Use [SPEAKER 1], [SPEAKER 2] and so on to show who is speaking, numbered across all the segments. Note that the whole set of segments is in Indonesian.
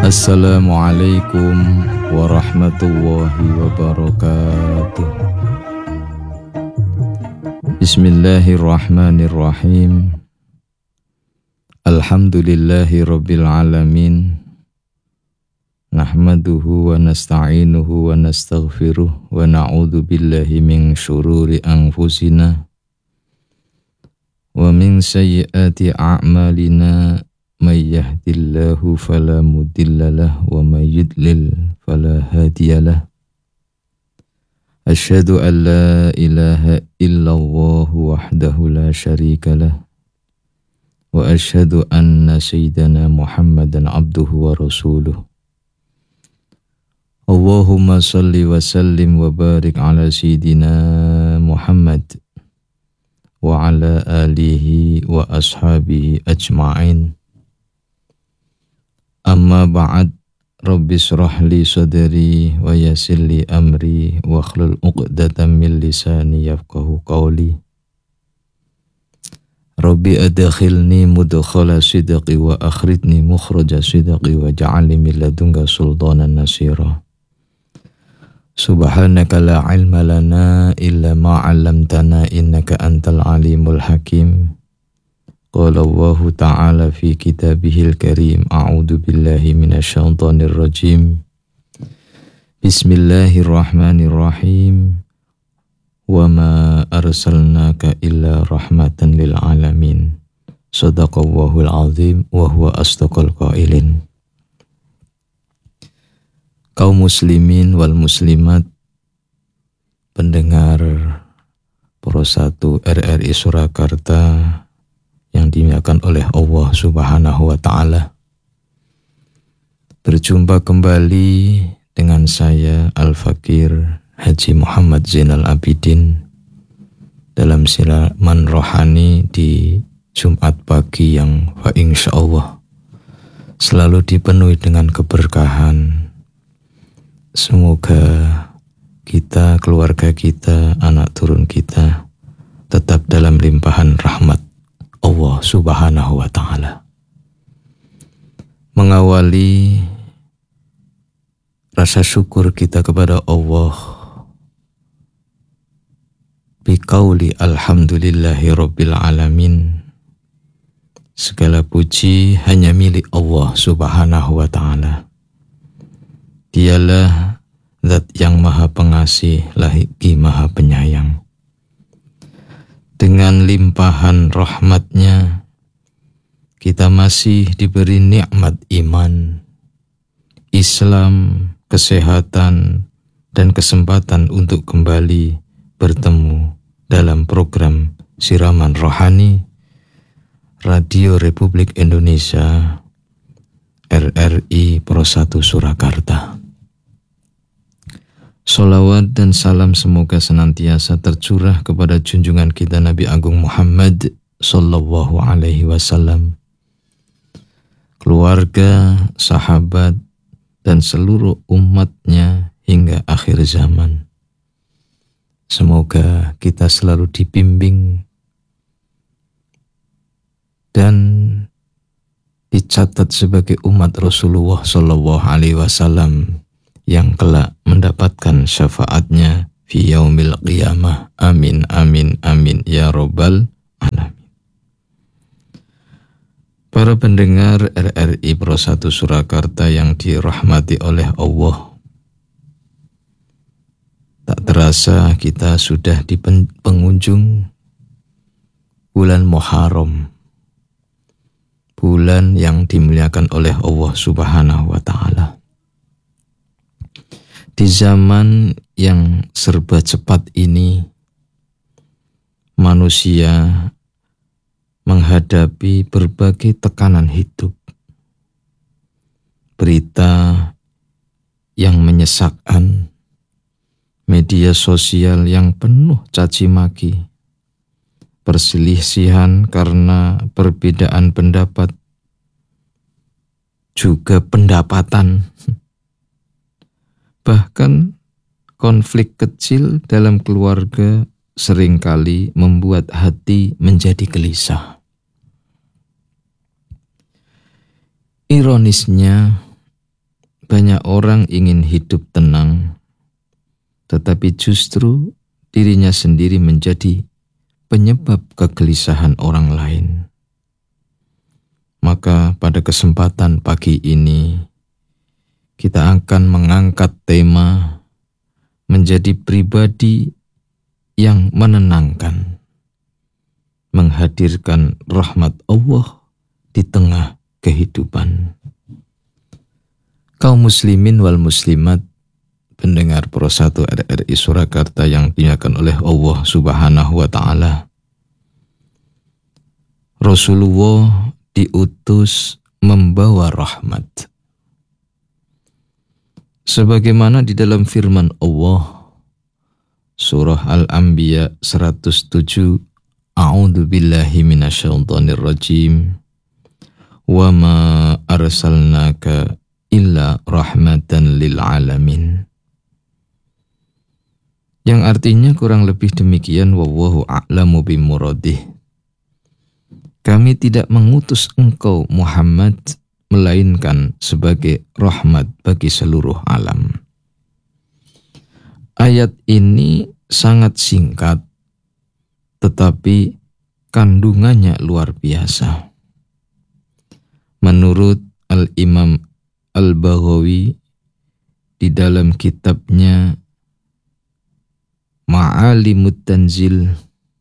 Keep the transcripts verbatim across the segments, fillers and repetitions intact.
[SPEAKER 1] Assalamualaikum warahmatullahi wabarakatuh. Bismillahirrahmanirrahim. Alhamdulillahi rabbil alamin. Nahmaduhu wa nasta'inuhu wa nastaghfiruh wa na'udzu billahi min syururi anfusina wa min sayyiati a'malina. May yahdillahu fala mudhillalah wa may yudlil fala hadiyalah. Asyhadu an la ilaha illallah wahdahu la syarikalah wa asyhadu anna sayyidana Muhammadan abduhu wa rasuluh. Allahumma salli wa sallim wa barik ala sayyidina Muhammad wa ala alihi wa ashabihi ajma'in. Amma ba'd, Rabbi shrah li sadri wa yassir li amri wa hlul uqdatan min lisani yafqahu qawli. Rabbi adkhilni mudkhala sidqi wa akhrijni mukhraja sidqi wa ja'alni min ladunka sultanan nasira. Subhanaka la ilma lana illa ma 'allamtana innaka antal alimul hakim. Qala Allahu ta'ala fi kitabihil karim. A'udzu billahi minasyaitonir rajim. Bismillahirrahmanirrahim. Wa ma arsalnaka illa rahmatan lil alamin. Shadaqallahul azim wa huwa asdaqal qailin. Kaum muslimin wal muslimat, pendengar Pro satu R R I Surakarta yang dimuliakan oleh Allah Subhanahu wa Ta'ala. Berjumpa kembali dengan saya Al-Fakir Haji Muhammad Zainal Abidin dalam siraman rohani di Jumat pagi yang fa insyaallah selalu dipenuhi dengan keberkahan. Semoga kita, keluarga kita, anak turun kita tetap dalam limpahan rahmat Allah Subhanahu wa Ta'ala. Mengawali rasa syukur kita kepada Allah biqauli alhamdulillahi rabbil alamin. Segala puji hanya milik Allah Subhanahu wa Ta'ala. Dialah Zat yang maha pengasih lagi maha penyayang. Dengan limpahan rahmatnya, kita masih diberi nikmat iman, Islam, kesehatan, dan kesempatan untuk kembali bertemu dalam program Siraman Rohani Radio Republik Indonesia R R I Pro satu Surakarta. Salawat dan salam semoga senantiasa tercurah kepada junjungan kita Nabi Agung Muhammad sallallahu alaihi wasallam, keluarga, sahabat, dan seluruh umatnya hingga akhir zaman. Semoga kita selalu dibimbing dan dicatat sebagai umat Rasulullah sallallahu alaihi wasallam yang kelak mendapatkan syafaatnya fi yaumil qiyamah. Amin, amin, amin, ya robbal alamin. Para pendengar R R I Pro satu Surakarta yang dirahmati oleh Allah, tak terasa kita sudah di penghujung bulan Muharram, bulan yang dimuliakan oleh Allah Subhanahu wa Ta'ala. Di zaman yang serba cepat ini, manusia menghadapi berbagai tekanan hidup, berita yang menyesakkan, media sosial yang penuh caci maki, perselisihan karena perbedaan pendapat, juga pendapatan. Bahkan konflik kecil dalam keluarga seringkali membuat hati menjadi gelisah. Ironisnya, banyak orang ingin hidup tenang, tetapi justru dirinya sendiri menjadi penyebab kegelisahan orang lain. Maka pada kesempatan pagi ini, kita akan mengangkat tema menjadi pribadi yang menenangkan, menghadirkan rahmat Allah di tengah kehidupan. Kaum muslimin wal muslimat, pendengar Pro satu R R I Surakarta yang dimuliakan oleh Allah Subhanahu wa taala. Rasulullah diutus membawa rahmat. Sebagaimana di dalam firman Allah surah Al-Anbiya seratus tujuh, A'udzu billahi minasyaitonir rajim. Wa ma arsalnaka illa rahmatan lil alamin. Yang artinya kurang lebih demikian, wallahu a'lamu bimuradih. Kami tidak mengutus engkau Muhammad melainkan sebagai rahmat bagi seluruh alam. Ayat ini sangat singkat, tetapi kandungannya luar biasa. Menurut Al-Imam Al-Baghawi di dalam kitabnya Ma'alimut Tanzil,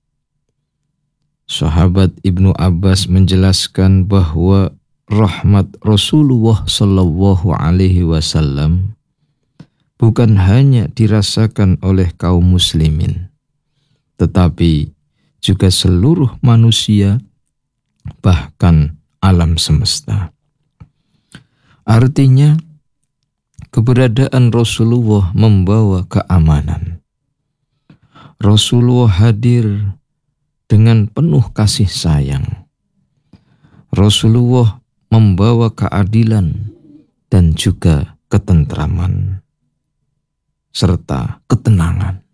[SPEAKER 1] sahabat Ibnu Abbas menjelaskan bahwa rahmat Rasulullah Shallallahu Alaihi Wasallam bukan hanya dirasakan oleh kaum muslimin, tetapi juga seluruh manusia, bahkan alam semesta. Artinya, keberadaan Rasulullah membawa keamanan. Rasulullah hadir dengan penuh kasih sayang. Rasulullah membawa keadilan dan juga ketentraman serta ketenangan.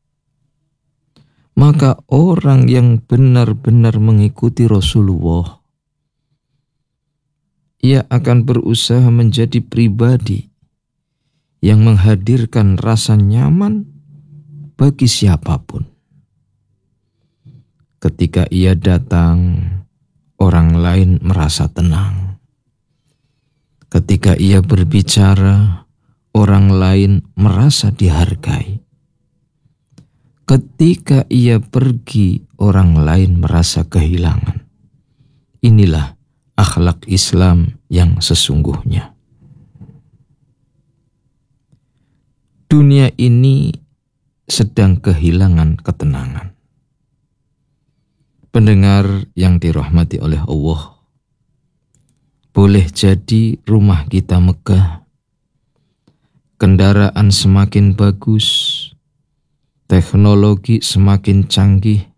[SPEAKER 1] Maka orang yang benar-benar mengikuti Rasulullah, ia akan berusaha menjadi pribadi yang menghadirkan rasa nyaman bagi siapapun. Ketika ia datang, orang lain merasa tenang. Ketika ia berbicara, orang lain merasa dihargai. Ketika ia pergi, orang lain merasa kehilangan. Inilah akhlak Islam yang sesungguhnya. Dunia ini sedang kehilangan ketenangan. Pendengar yang dirahmati oleh Allah, boleh jadi rumah kita megah, kendaraan semakin bagus, teknologi semakin canggih,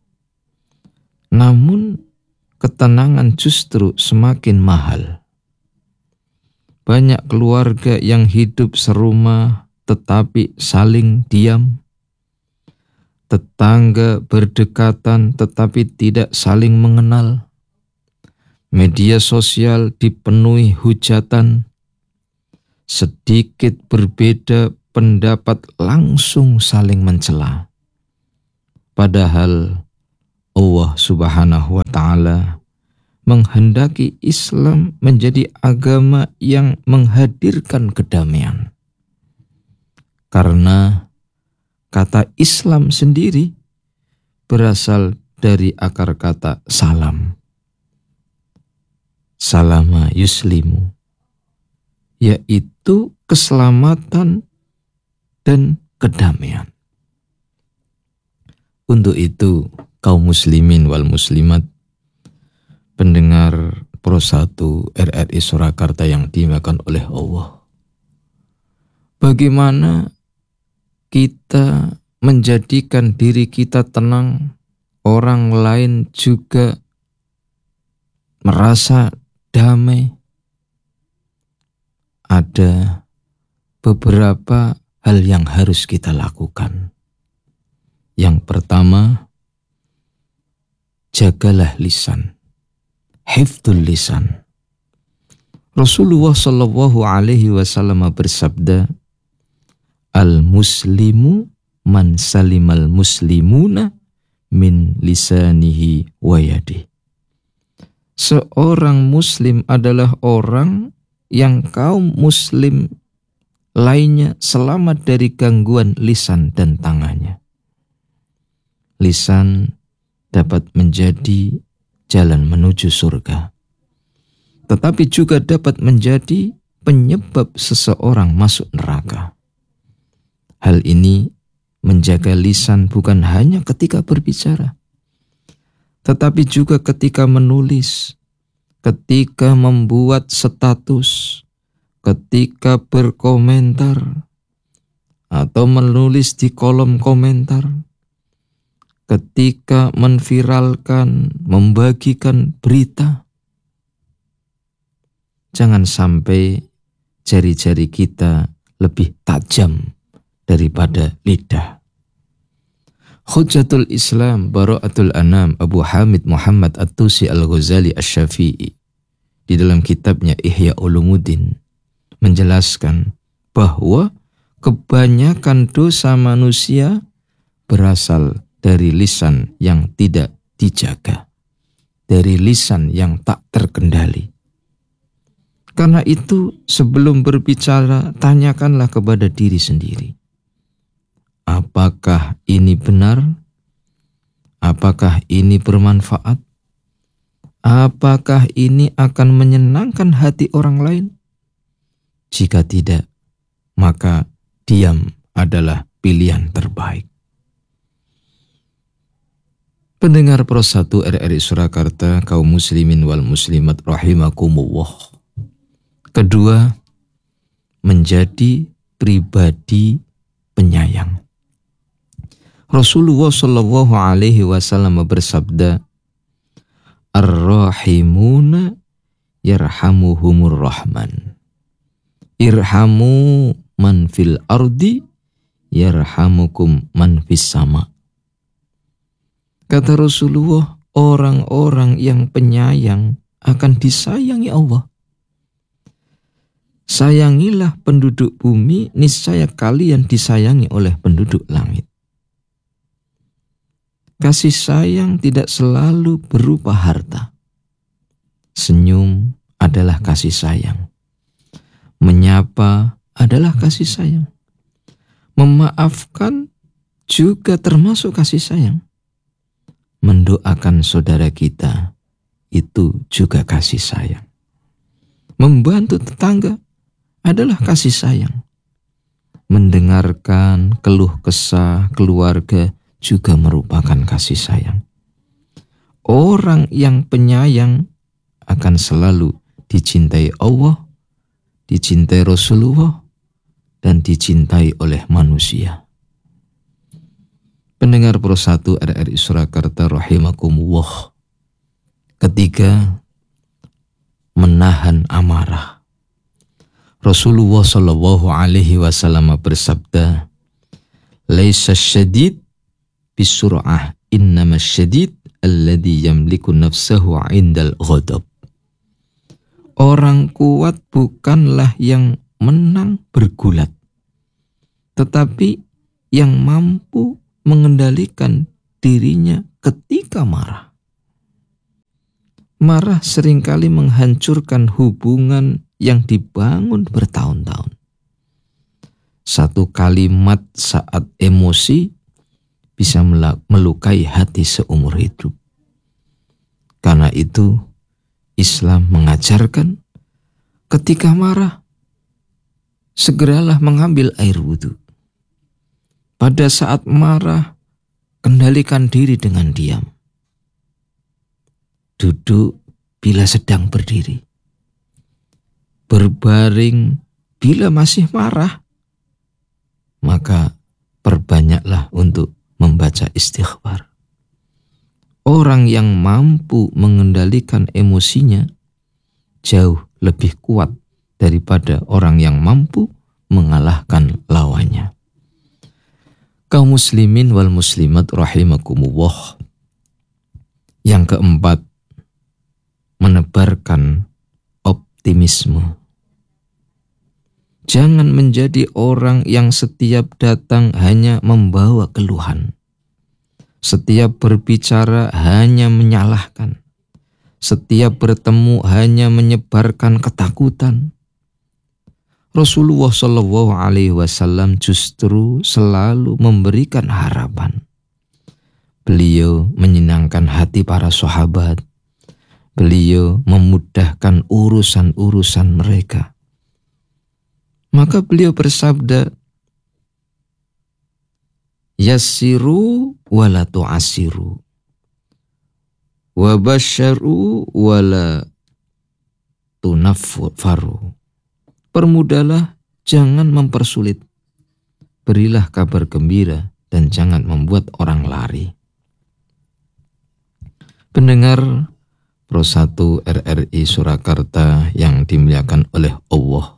[SPEAKER 1] namun ketenangan justru semakin mahal. Banyak keluarga yang hidup serumah tetapi saling diam. Tetangga berdekatan tetapi tidak saling mengenal. Media sosial dipenuhi hujatan. Sedikit berbeda pendapat langsung saling mencela. Padahal Allah Subhanahu wa taala menghendaki Islam menjadi agama yang menghadirkan kedamaian. Karena kata Islam sendiri berasal dari akar kata salam. Salama yuslimu, yaitu keselamatan dan kedamaian. Untuk itu, kaum muslimin wal muslimat, pendengar Pro satu R R I Surakarta yang dimuliakan oleh Allah, bagaimana kita menjadikan diri kita tenang, orang lain juga merasa damai? Ada beberapa hal yang harus kita lakukan. Yang pertama, jagalah lisan, hifdzul lisan. Rasulullah Shallallahu Alaihi Wasallam bersabda, al-muslimu man salimal muslimuna min lisanihi wa yadihi. Seorang muslim adalah orang yang kaum muslim lainnya selamat dari gangguan lisan dan tangannya. Lisan dapat menjadi jalan menuju surga, tetapi juga dapat menjadi penyebab seseorang masuk neraka. Hal ini menjaga lisan bukan hanya ketika berbicara, tetapi juga ketika menulis, ketika membuat status, ketika berkomentar, atau menulis di kolom komentar, ketika menviralkan, membagikan berita. Jangan sampai jari-jari kita lebih tajam daripada lidah. Hujjatul Islam Bara'atul Anam Abu Hamid Muhammad At-Tusi Al-Ghazali Asy-Syafi'i di dalam kitabnya Ihya Ulumuddin menjelaskan bahwa kebanyakan dosa manusia berasal dari lisan yang tidak dijaga, dari lisan yang tak terkendali. Karena itu, sebelum berbicara, tanyakanlah kepada diri sendiri. Apakah ini benar? Apakah ini bermanfaat? Apakah ini akan menyenangkan hati orang lain? Jika tidak, maka diam adalah pilihan terbaik. Pendengar Pro satu R R I Surakarta, kaum muslimin wal muslimat rahimakumullah. Kedua, menjadi pribadi penyayang. Rasulullah Shallallahu Alaihi Wasallam bersabda, ar-rahimuna yarhamuhumur rahman, irhamu man fil ardi yarhamukum man fis sama. Kata Rasulullah, orang-orang yang penyayang akan disayangi Allah. Sayangilah penduduk bumi, niscaya kalian disayangi oleh penduduk langit. Kasih sayang tidak selalu berupa harta. Senyum adalah kasih sayang. Menyapa adalah kasih sayang. Memaafkan juga termasuk kasih sayang. Mendoakan saudara kita itu juga kasih sayang. Membantu tetangga adalah kasih sayang. Mendengarkan keluh kesah keluarga juga merupakan kasih sayang. Orang yang penyayang akan selalu dicintai Allah, dicintai Rasulullah, dan dicintai oleh manusia. Pendengar Pro satu R R I Surakarta rahimakumullah. Ketiga, menahan amarah. Rasulullah Shallallahu Alaihi Wasallam bersabda, "Laisa syadid bisur'ah, innama syadid alladhi yamliku nafsahu 'indal ghadab." Orang kuat bukanlah yang menang bergulat, tetapi yang mampu mengendalikan dirinya ketika marah. Marah seringkali menghancurkan hubungan yang dibangun bertahun-tahun. Satu kalimat saat emosi bisa melukai hati seumur hidup. Karena itu, Islam mengajarkan ketika marah, segeralah mengambil air wudhu. Pada saat marah, kendalikan diri dengan diam. Duduk bila sedang berdiri. Berbaring bila masih marah. Maka perbanyaklah untuk membaca istighfar. Orang yang mampu mengendalikan emosinya jauh lebih kuat daripada orang yang mampu mengalahkan lawannya. Kaum muslimin wal muslimat rahimakumullah. Yang keempat, menebarkan optimisme. Jangan menjadi orang yang setiap datang hanya membawa keluhan. Setiap berbicara hanya menyalahkan. Setiap bertemu hanya menyebarkan ketakutan. Rasulullah Shallallahu Alaihi Wasallam justru selalu memberikan harapan. Beliau menyenangkan hati para sahabat. Beliau memudahkan urusan-urusan mereka. Maka beliau bersabda, yassiru wala tu'assiru, wa basyaru wala tunaffaru. Permudahlah, jangan mempersulit. Berilah kabar gembira dan jangan membuat orang lari. Pendengar Pro satu R R I Surakarta yang dimuliakan oleh Allah.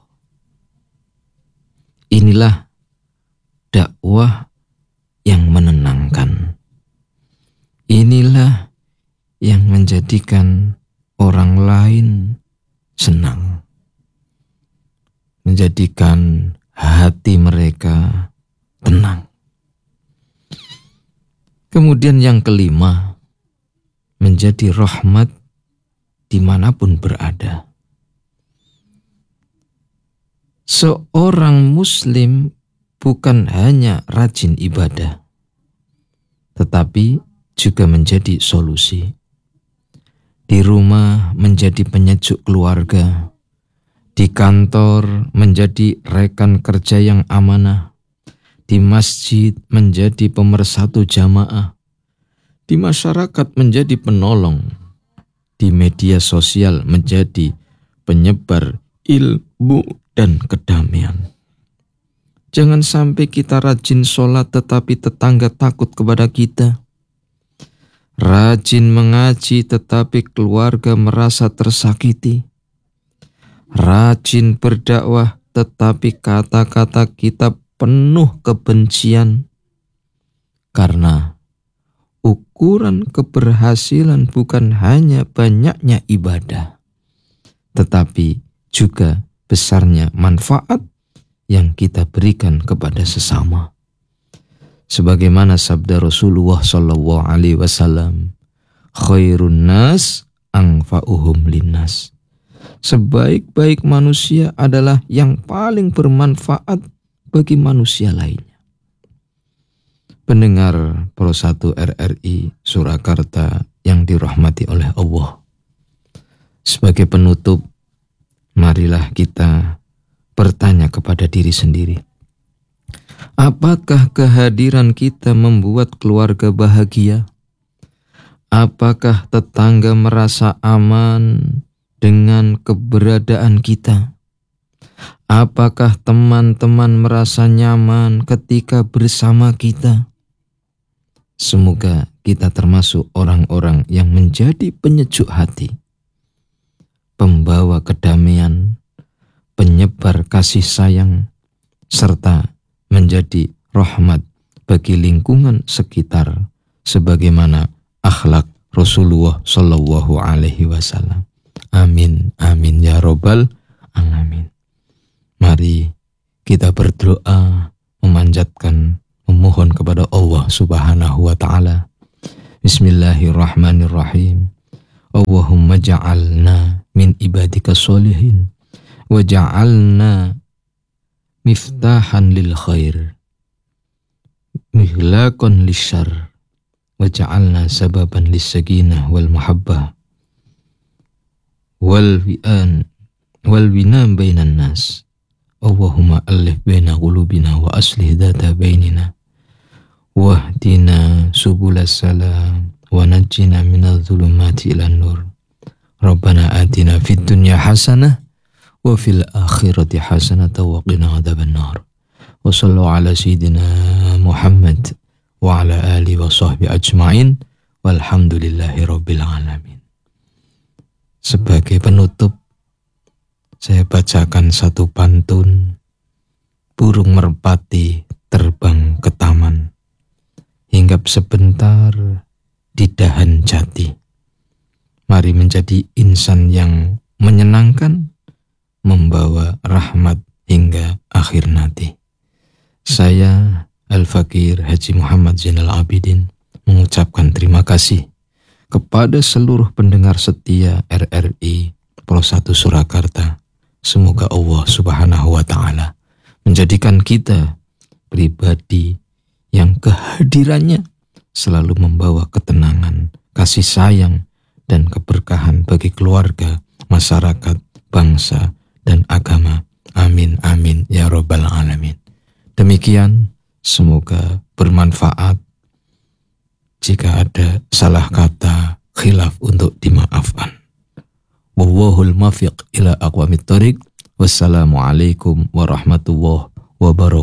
[SPEAKER 1] Inilah dakwah yang menenangkan. Inilah yang menjadikan orang lain senang. Menjadikan hati mereka tenang. Kemudian yang kelima, menjadi rahmat dimanapun berada. Seorang muslim bukan hanya rajin ibadah, tetapi juga menjadi solusi. Di rumah menjadi penyejuk keluarga, di kantor menjadi rekan kerja yang amanah, di masjid menjadi pemersatu jamaah, di masyarakat menjadi penolong, di media sosial menjadi penyebar ilmu dan kedamaian. Jangan sampai kita rajin sholat tetapi tetangga takut kepada kita. Rajin mengaji tetapi keluarga merasa tersakiti. Rajin berdakwah tetapi kata-kata kita penuh kebencian. Karena ukuran keberhasilan bukan hanya banyaknya ibadah, tetapi juga besarnya manfaat yang kita berikan kepada sesama. Sebagaimana sabda Rasulullah Shallallahu Alaihi Wasallam, khairun nas anfa'uhum linnas. Sebaik-baik manusia adalah yang paling bermanfaat bagi manusia lainnya. Pendengar Pro satu R R I Surakarta yang dirahmati oleh Allah. Sebagai penutup, marilah kita bertanya kepada diri sendiri. Apakah kehadiran kita membuat keluarga bahagia? Apakah tetangga merasa aman dengan keberadaan kita? Apakah teman-teman merasa nyaman ketika bersama kita? Semoga kita termasuk orang-orang yang menjadi penyejuk hati, pembawa kedamaian, penyebar kasih sayang, serta menjadi rahmat bagi lingkungan sekitar sebagaimana akhlak Rasulullah Shallallahu Alaihi Wasallam. Amin, amin ya robbal alamin. Mari kita berdoa, memanjatkan, memohon kepada Allah Subhanahu wa Ta'ala. Bismillahirrahmanirrahim. Allahumma ja'alna min ibadika sholihin wa ja'alna miftahan lil khair mihlaqan lisyarr wa ja'alna sababan lis sakinah wal mahabbah wal wi'an wal winam bainan nas. Allahumma alif baina qulubina wa aslih dhata bainina wahdina subulas salam wa najjina minadh dhulumati ilan nur. Rabbana atina fid dunya hasanah wa fil akhirati hasanatan wa qina adzaban nar. Wa sallu ala sayyidina Muhammad wa ala alihi wa sahbihi ajma'in walhamdulillahi rabbil alamin. Sebagai penutup, saya bacakan satu pantun. Burung merpati terbang ke taman, hinggap sebentar di dahan jati. Mari menjadi insan yang menyenangkan, membawa rahmat hingga akhir nanti. Saya Al-Fakir Haji Muhammad Zainal Abidin mengucapkan terima kasih kepada seluruh pendengar setia R R I Pro satu Surakarta. Semoga Allah Subhanahu wa Ta'ala menjadikan kita pribadi yang kehadirannya selalu membawa ketenangan, kasih sayang, dan keberkahan bagi keluarga, masyarakat, bangsa, dan agama. Amin, amin, ya Rabbal Alamin. Demikian, semoga bermanfaat. Jika ada salah kata, khilaf untuk dimaafkan. Wallahul muwaffiq ila aqwamit thoriq. Wassalamualaikum warahmatullahi wabarakatuh.